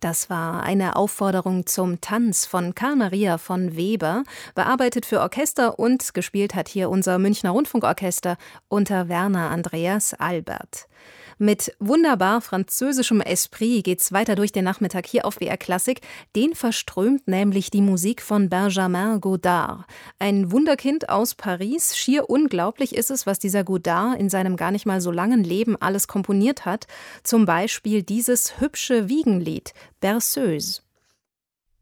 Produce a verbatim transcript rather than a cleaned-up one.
Das war eine Aufforderung zum Tanz von Carl Maria von Weber, bearbeitet für Orchester und gespielt hat hier unser Münchner Rundfunkorchester unter Werner Andreas Albert. Mit wunderbar französischem Esprit geht's weiter durch den Nachmittag hier auf B R Klassik. Den verströmt nämlich die Musik von Benjamin Godard. Ein Wunderkind aus Paris. Schier unglaublich ist es, was dieser Godard in seinem gar nicht mal so langen Leben alles komponiert hat. Zum Beispiel dieses hübsche Wiegenlied, Berceuse.